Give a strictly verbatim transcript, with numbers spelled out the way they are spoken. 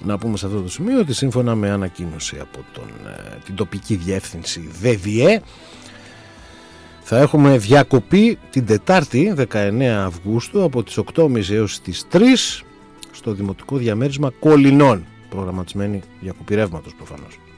Να πούμε σε αυτό το σημείο ότι σύμφωνα με ανακοίνωση από τον, την τοπική διεύθυνση ΔΕΔΙΕ, θα έχουμε διακοπή την Τετάρτη δεκαεννέα Αυγούστου από τις οκτώ και μισή έως τις τρεις στο δημοτικό διαμέρισμα Κολυνών. Προγραμματισμένη διακοπή ρεύματος προφανώς.